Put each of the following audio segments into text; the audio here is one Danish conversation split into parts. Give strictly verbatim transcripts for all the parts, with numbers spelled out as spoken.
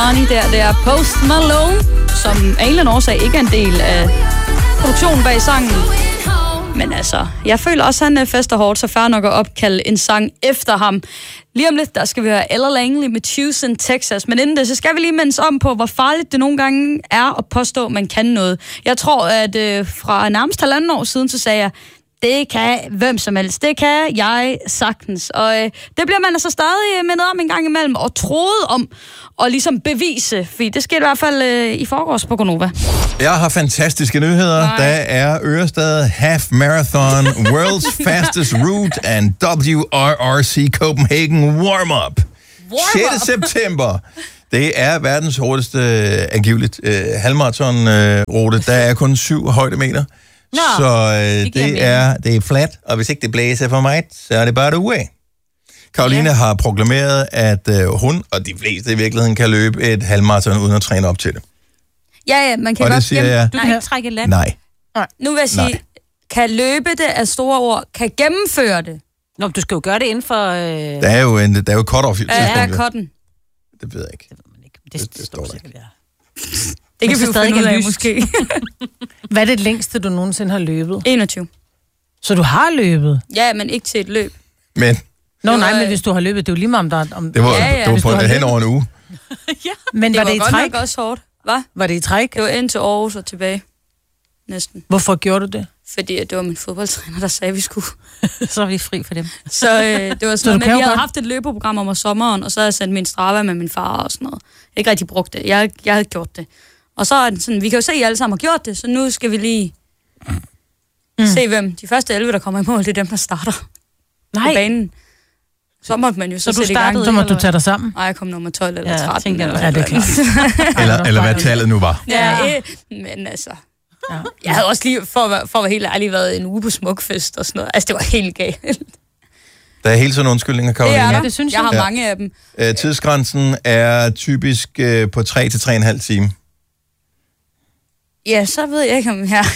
Money der. Det er Post Malone, som af en eller anden årsag ikke er en del af produktionen bag sangen. Men altså, jeg føler også, at han fester hårdt, så fair nok at opkalde en sang efter ham. Lige om lidt, der skal vi høre Ella Langley med Tucson, Texas. Men inden det, så skal vi lige mindes om på, hvor farligt det nogle gange er at påstå, at man kan noget. Jeg tror, at øh, fra nærmest halvanden år siden, så sagde jeg, det kan hvem som helst. Det kan jeg sagtens. Og øh, det bliver man altså stadig mindet om en gang imellem, og troet om at ligesom bevise. Fordi det sker i hvert fald øh, i forgårs på Gonova. Jeg har fantastiske nyheder. Nej. Der er Ørestad Half Marathon, World's Fastest Route and W R R C Copenhagen Warm-Up. sjette september. Det er verdens hurtigste, øh, angiveligt, øh, halvmarathon-rute. Øh, der er kun syv højdemeter. Nå, så øh, det, det, er, det er flat, og hvis ikke det blæser for mig, så er det bare det away. Karoline ja. har proklameret, at øh, hun og de fleste i virkeligheden kan løbe et halvmarathon uden at træne op til det. Ja, ja, man kan og godt... Siger jeg, du kan ikke trække land. Nej. Nej. Nu vil jeg sige, nej. Kan løbe det af store ord, kan gennemføre det. Nå, du skal jo gøre det inden for... Øh... Der er jo en, der er jo cut-off. Ja, der er cutten. Det ved jeg ikke. Det ved man ikke. Det, det, det, det står der ikke. Det kan vi jo finde ud af, måske. Hvad er det længste, du nogensinde har løbet? enogtyve. Så du har løbet? Ja, men ikke til et løb. Men... Nå, nej, men hvis du har løbet, det er jo lige meget om der... Om... Det var, ja, ja. det var på hen over en uge. ja. Men det var, var det i godt træk? nok også hårdt. Hvad? Var det i træk? Det var ind til Aarhus og tilbage. Næsten. Hvorfor gjorde du det? Fordi det var min fodboldtræner, der sagde, at vi skulle. Så er vi fri for dem. Så øh, det var sådan så noget, men vi havde godt? haft et løbeprogram om sommeren, og så havde jeg sendt min Strava med min far og sådan noget. Jeg ikke rigtig brugt det. Jeg, jeg havde gjort det. Og så er det sådan, vi kan jo se, at I alle sammen har gjort det, så nu skal vi lige mm. se, hvem de første elleve, der kommer i mål, det er dem, der starter Nej. på banen. Så måtte man jo så, så sætte i gang. Så må du tage dig sammen? Nej, jeg kom nummer tolv eller ja, tretten. Eller, ja, det er klart. eller, eller hvad tallet nu var. Ja, øh, men altså... Ja. Jeg havde også lige, for at, være, for at være helt ærlig, været en uge på Smukfest og sådan noget. Altså, det var helt galt. Der er hele sådan undskyldninger, Karoline. Ja, ja, det synes jeg. Jeg har ja. mange af dem. Øh, tidsgrænsen er typisk øh, på tre til tre og en halv time. Ja, så ved jeg ikke, om jeg...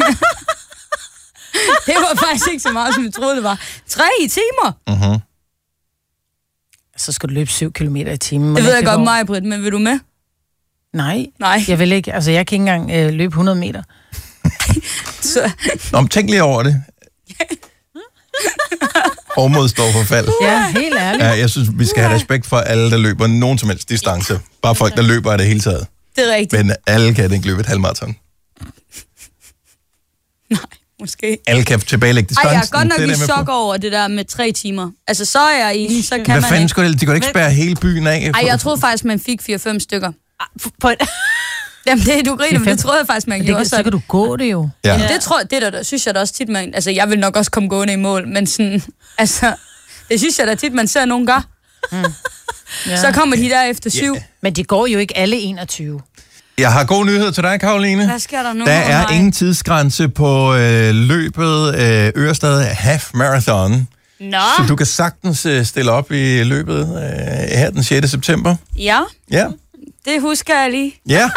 det var faktisk ikke så meget, som jeg troede, det var. Tre timer? Mhm. Så skal du løbe syv kilometer i timen. Det ved jeg godt, mig, Britt, men vil du med? Nej, Nej. Jeg vil ikke. Altså, jeg kan ikke engang øh, løbe hundrede meter. så... Nå, tænk lige over det. Overmod står for fald. Ja, helt ærligt. Ja, jeg synes, vi skal have respekt for alle, der løber nogen som helst distance. Bare folk, der løber af det hele taget. Det er rigtigt. Men alle kan ikke løbe et halvmarathon. Nej, måske. Alle kan tilbagelægge distancen. Ej, jeg er godt nok det, i chok over det der med tre timer. Altså, så er jeg i, så kan Hvad man fanden ikke... skulle det? De kunne ikke spærre hele byen af. Ej, jeg troede faktisk, man fik fire fem stykker. På et... Jamen, det, du griner, men det troede jeg faktisk, man gjorde. Det, så kan du gå det jo. Ja. Jamen, det tror det der, der synes jeg da også tit, man... Altså, jeg vil nok også komme gående i mål, men sådan... Altså, det synes jeg da tit, man ser nogen gør. Mm. Ja. Så kommer de der efter syv. Yeah. Men de går jo ikke alle enogtyve. Jeg har gode nyheder til dig, Karoline. Hvad sker der nu? Der er ingen tidsgrænse på øh, løbet øh, Ørestad Half Marathon. Nå. Så du kan sagtens øh, stille op i løbet øh, her den sjette september. Ja. Ja. Det husker jeg lige. Ja.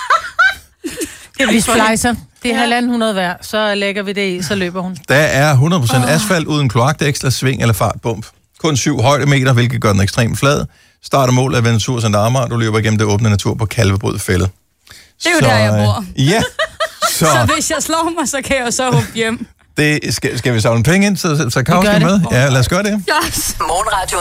Vi splicer. Det er halvanden hundrede hver. Så lægger vi det i, så løber hun. Der er hundrede procent oh. asfalt uden kloakdæksler, sving eller fartbump. Kun syv højdemeter, hvilket gør den ekstremt flad. Start og mål af Ventur Sankt Amager. Du løber igennem det åbne natur på Kalvebrud Fællet. Det er jo så, der, jeg bor. Ja. Så, så hvis jeg slår mig, så kan jeg så hoppe hjem. Det, skal, skal vi samle penge ind, så, så Kaus skal med? Ja, lad os gøre det. Yes. Morgenradio.